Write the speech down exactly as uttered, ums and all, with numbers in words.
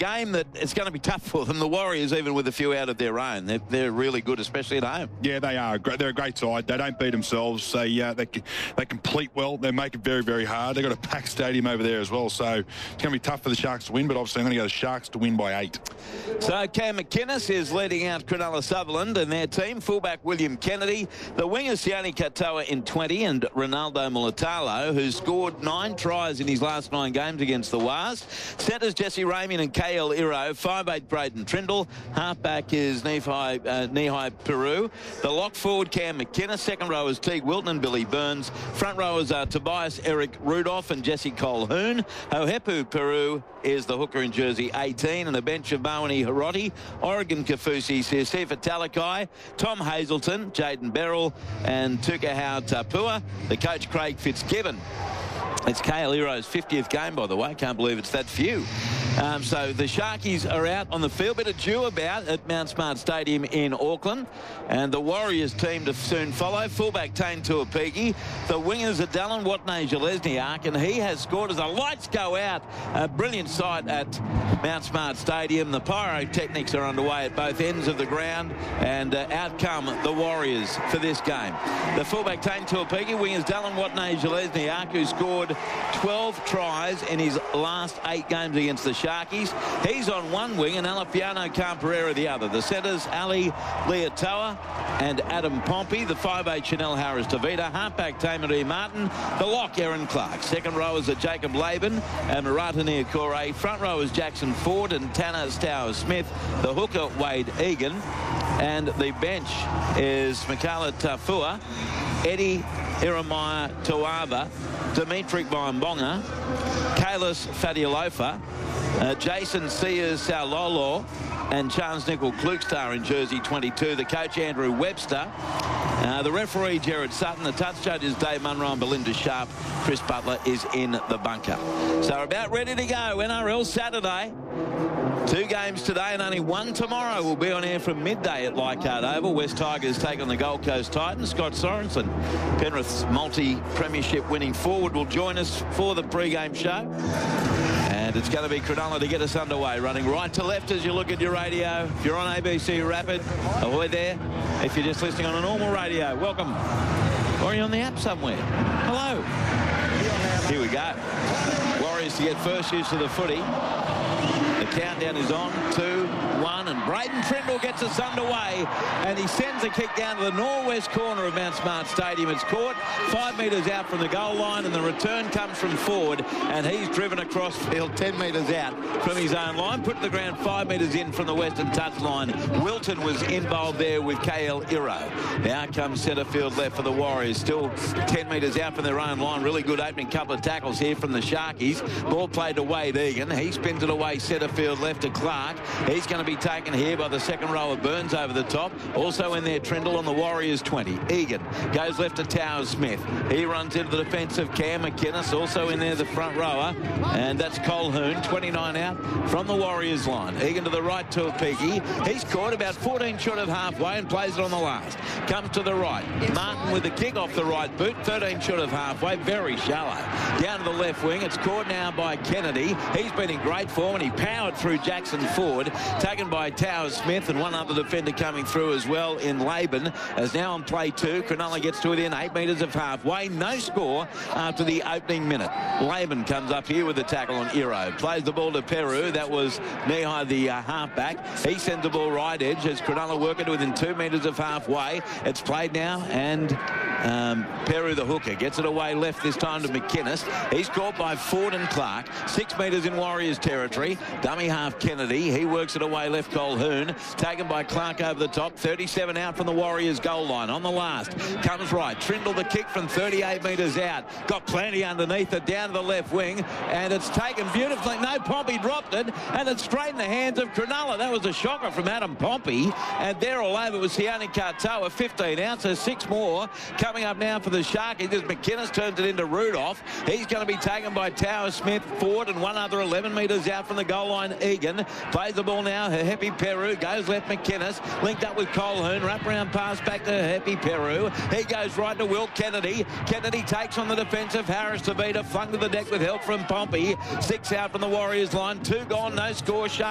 game that it's going to be tough for them. The Warriors, even with a few out of their own, they're, they're really good, especially at home. Yeah, they are. They're a great side. They don't beat themselves. They uh, they they complete well. They make it very, very hard. They've got a packed stadium over there as well, so it's going to be tough for the Sharks to win, but obviously I'm going to go the Sharks to win by eight. So Cam McInnes is leading out Cronulla Sutherland and their team. Fullback William Kennedy. The wingers Sione Katoa in twenty and Ronaldo Mulatalo, who scored nine tries in his last nine games against the Wars. Centres Jesse Ramian and K L Iro. five eight Braden Trindle. Halfback is Nihai, uh, Nihai Peru. The lock forward Cam McInnes. Second row is Teague Wilton and Billy Burns. Front rowers are Tobias Eric Rudolph and Jesse Colhoun. Hohepu Peru is the hooker in jersey eighteen, and the bench of Mawani Hiroti, Oregon Kafusi, Sifa Talakai, Tom Hazelton, Jaden Beryl and Tukahau Tapua. The coach Craig Fitzgibbon. It's K L Iro's fiftieth game, by the way. Can't believe it's that few. Um, so the Sharkies are out on the field. Bit of dew about at Mount Smart Stadium in Auckland. And the Warriors team to soon follow. Fullback Tane Tuapiki. The wingers are Dallin Watney Jalesniak, and he has scored as the lights go out. A brilliant sight at Mount Smart Stadium. The pyrotechnics are underway at both ends of the ground. And uh, out come the Warriors for this game. The fullback Tane Tuapiki. Wingers Dallin Watney Jalesniak, who scored twelve tries in his last eight games against the Sharkies. He's on one wing and Alafiano Camperera the other. The centres Ali Leotoa and Adam Pompey. The five eight Chanel Harris Tavita. Halfback Tamaree Martin. The lock Aaron Clark. Second rowers are Jacob Laban and Marata Niokore. Front rowers Jackson Ford and Tanner Stower Smith. The hooker Wade Egan. And the bench is Mikala Tafua, Eddie Iremaya Tuava, Dimitri Mbonga, Kalis Fadialofa, uh, Jason Sears Saulolo, and Charles Nickel Klukstar in jersey twenty-two. The coach Andrew Webster. Uh, the referee Jared Sutton. The touch judges Dave Munro and Belinda Sharp. Chris Butler is in the bunker. So about ready to go. N R L Saturday. Two games today and only one tomorrow. Will be on air from midday at Leichhardt Oval. West Tigers take on the Gold Coast Titans. Scott Sorensen, Penrith's multi-premiership winning forward, will join us for the pre-game show. And it's going to be Cronulla to get us underway. Running right to left as you look at your radio. If you're on A B C Rapid, ahoy there. If you're just listening on a normal radio, welcome. Or are you on the app somewhere? Hello. Here we go. Warriors to get first use of the footy. The countdown is on. Two, one, and Braden Trindle gets us underway, and he sends a kick down to the northwest corner of Mount Smart Stadium. It's caught five metres out from the goal line, and the return comes from Ford, and he's driven across field ten metres out from his own line, put to the ground five metres in from the western touchline. Wilton was involved there with K L Iro. Now comes centre field left for the Warriors, still ten metres out from their own line. Really good opening couple of tackles here from the Sharkies. Ball played to Wade Egan. He spins it away centre field left to Clark. He's going to be taken here by the second row of Burns over the top. Also in there, Trindle on the Warriors twenty. Egan goes left to Towers Smith. He runs into the defence of Cam McInnes. Also in there, the front rower, and that's Colhoun, twenty-nine out from the Warriors line. Egan to the right to Apigi. He's caught about fourteen short of halfway and plays it on the last. Comes to the right. Martin with the kick off the right boot, thirteen short of halfway, very shallow. Down to the left wing. It's caught now by Kennedy. He's been in great form, and he powered through Jackson Ford, taken by Towers Smith, and one other defender coming through as well in Laban. As now on play two, Cronulla gets to within eight metres of halfway. No score after the opening minute. Laban comes up here with the tackle on Iro. Plays the ball to Peru. That was Nihai, the uh, halfback. He sends the ball right edge as Cronulla work it within two metres of halfway. It's played now, and um, Peru, the hooker, gets it away left this time to McInnes. He's caught by Ford and Clark. Six metres in Warriors territory. Dummy half Kennedy. He works it away left Colhoun. Taken by Clark over the top. thirty-seven out from the Warriors goal line. On the last. Comes right. Trindle the kick from thirty-eight metres out. Got plenty underneath it. Down to the left wing. And it's taken beautifully. No, Pompey dropped it. And it's straight in the hands of Cronulla. That was a shocker from Adam Pompey. And there all over was Sione Katoa. fifteen ounces. Six more. Coming up now for the Sharkies as McInnes turns it into Rudolph. He's going to be taken by Tower Smith, Ford, and one other eleven metres out from the goal line, Egan. Plays the ball now. Happy Peru goes left McInnes. Linked up with Colhoun. Wrap around pass back to Happy Peru. He goes right to Will Kennedy. Kennedy takes on the defensive. Harris Tavita flung to the deck with help from Pompey. Six out from the Warriors line. Two gone. No score.